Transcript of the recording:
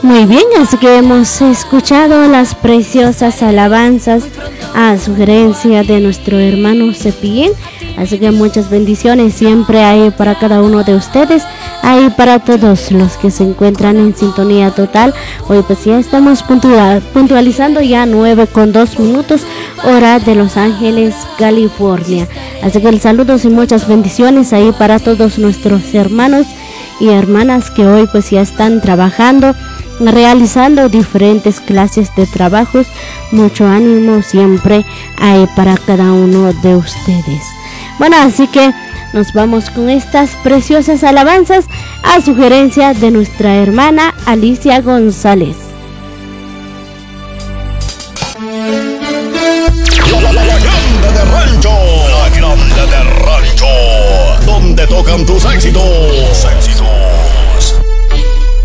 Muy bien, así que hemos escuchado las preciosas alabanzas a sugerencia de nuestro hermano Cepillín. Así que muchas bendiciones siempre hay para cada uno de ustedes, hay para todos los que se encuentran en sintonía total. Hoy pues ya estamos puntualizando ya 9:02, hora de Los Ángeles, California. Así que saludos y muchas bendiciones ahí para todos nuestros hermanos y hermanas que hoy pues ya están trabajando, realizando diferentes clases de trabajos. Mucho ánimo siempre hay para cada uno de ustedes. Bueno, así que nos vamos con estas preciosas alabanzas a sugerencia de nuestra hermana Alicia González. La grande de rancho, donde tocan tus éxitos.